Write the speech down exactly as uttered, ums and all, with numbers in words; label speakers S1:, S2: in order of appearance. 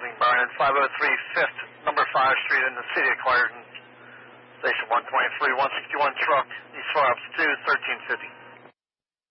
S1: Housing, Brian, five oh three Fifth, number five Street in the city of Clarendon. Station one twenty-three, one sixty-one truck, East four Ups two, thirteen fifty.